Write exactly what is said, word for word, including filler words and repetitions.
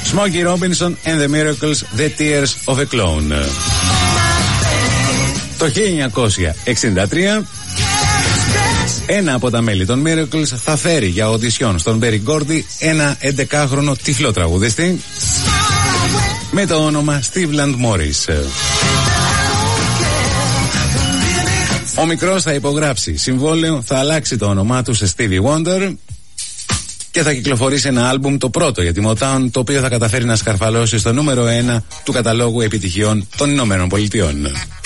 Smokey Robinson and the Miracles, The Tears of a Clown. Το χίλια εννιακόσια εξήντα τρία ένα από τα μέλη των Miracles θα φέρει για οντισιόν στον Berry Gordy ένα έντεκάχρονο τυφλό τραγουδιστή με το όνομα Stevland Morris. Ο μικρός θα υπογράψει συμβόλαιο, θα αλλάξει το όνομά του σε Stevie Wonder και θα κυκλοφορήσει ένα άλμπουμ, το πρώτο για τη Motown, το οποίο θα καταφέρει να σκαρφαλώσει στο νούμερο ένα του καταλόγου επιτυχιών των Ηνωμένων Πολιτειών.